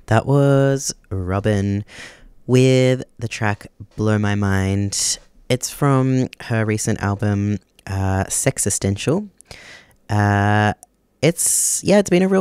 That was Robin with the track Blow My Mind. It's from her recent album, Sexistential. It's been a real